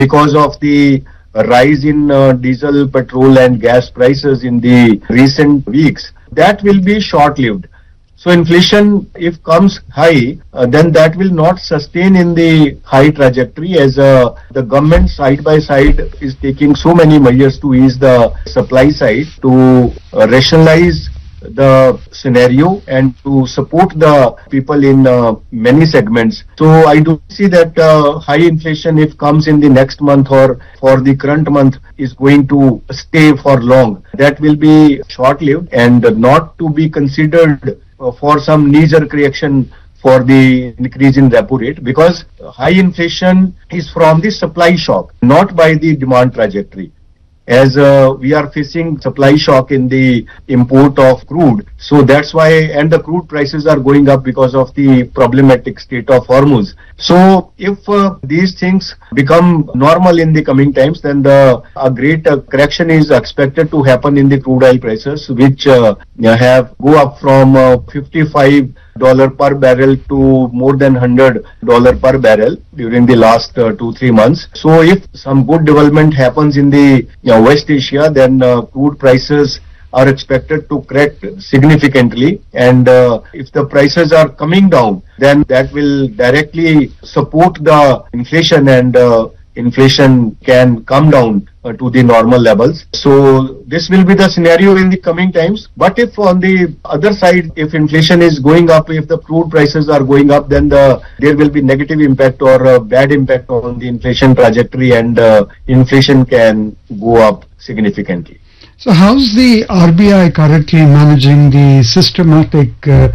because of the rise in diesel, petrol and gas prices in the recent weeks, that will be short-lived. So inflation, if comes high, then that will not sustain in the high trajectory, as the government side by side is taking so many measures to ease the supply side, to rationalize the scenario and to support the people in many segments. So I do see that high inflation, if comes in the next month or for the current month, is going to stay for long. That will be short-lived and not to be considered for some knee-jerk reaction for the increase in repo rate, because high inflation is from the supply shock, not by the demand trajectory. As we are facing supply shock in the import of crude. So that's why, and the crude prices are going up because of the problematic state of Hormuz. So if these things become normal in the coming times, then a great correction is expected to happen in the crude oil prices, which have go up from $55 per barrel to more than $100 per barrel during the last 2-3 months. So if some good development happens in the West Asia, then crude prices are expected to correct significantly, and if the prices are coming down, then that will directly support the inflation, and inflation can come down to the normal levels. So this will be the scenario in the coming times. But if on the other side, if inflation is going up, if the crude prices are going up, then there will be negative impact or a bad impact on the inflation trajectory, and inflation can go up significantly. So how's the RBI currently managing the systemic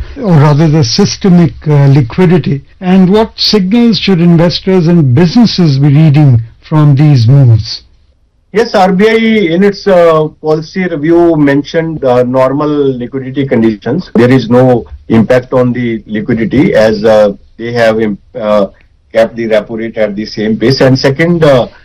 liquidity, and what signals should investors and businesses be reading from these moves? Yes, RBI in its policy review mentioned normal liquidity conditions. There is no impact on the liquidity, as they have kept the repo rate at the same pace. And second,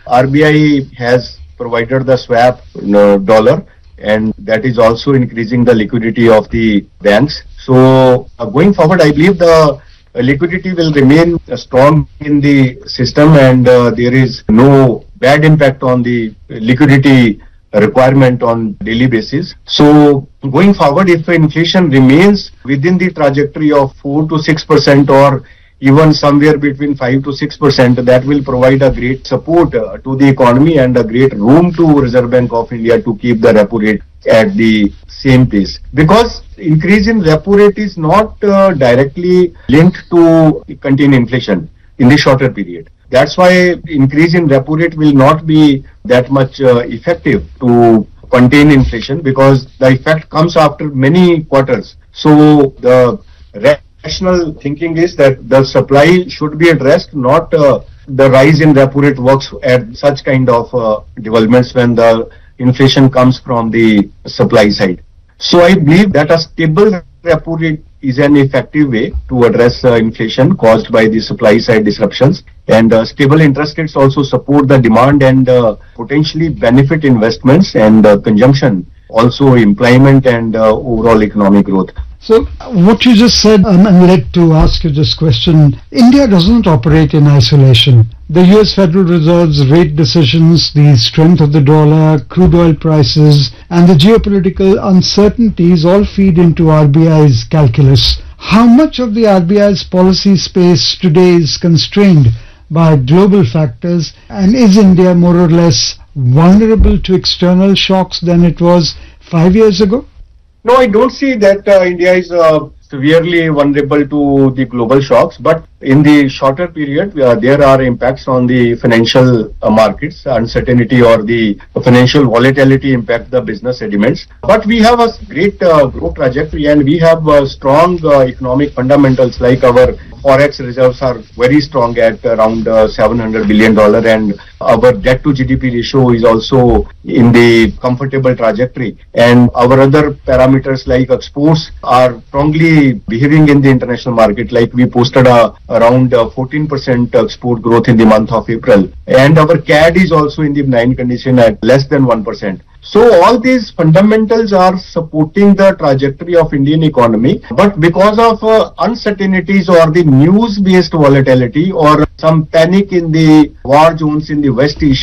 RBI has provided the swap dollar, and that is also increasing the liquidity of the banks. So going forward, I believe the liquidity will remain strong in the system, and there is no bad impact on the liquidity requirement on daily basis. So going forward, if inflation remains within the trajectory of 4 to 6% or even somewhere between 5 to 6%, that will provide a great support to the economy and a great room to Reserve Bank of India to keep the repo rate at the same pace. Because increase in repo rate is not directly linked to contain inflation in the shorter period. That's why increase in repo rate will not be that much effective to contain inflation, because the effect comes after many quarters. So the rational thinking is that the supply should be addressed, not the rise in repo rate works at such kind of developments when the inflation comes from the supply side. So I believe that a stable repo rate is an effective way to address inflation caused by the supply side disruptions, and stable interest rates also support the demand and potentially benefit investments and consumption, also employment and overall economic growth. So what you just said, I'm led to ask you this question. India doesn't operate in isolation. The US Federal Reserve's rate decisions, the strength of the dollar, crude oil prices, and the geopolitical uncertainties all feed into RBI's calculus. How much of the RBI's policy space today is constrained by global factors, and is India more or less vulnerable to external shocks than it was 5 years ago? No, I don't see that India is severely vulnerable to the global shocks, but in the shorter period, there are impacts on the financial markets. Uncertainty or the financial volatility impact the business sentiments. But we have a great growth trajectory, and we have strong economic fundamentals, like our forex reserves are very strong at around $700 billion, and our debt to GDP ratio is also in the comfortable trajectory, and our other parameters like exports are strongly behaving in the international market. Like we posted around 14% export growth in the month of April, and our CAD is also in the benign condition at less than 1%. So all these fundamentals are supporting the trajectory of Indian economy, but because of uncertainties or the news-based volatility or some panic in the war zones in the West Asia,